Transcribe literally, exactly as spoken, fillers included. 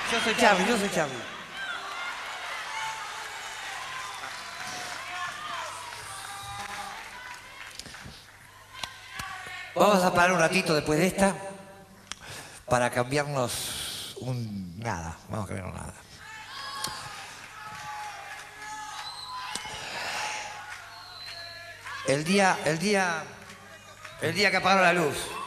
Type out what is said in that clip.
Yo soy Charlie, yo soy Charlie. Vamos a parar un ratito después de esta para cambiarnos un nada. Vamos a cambiarnos nada. El día, el día, el día que apagaron la luz.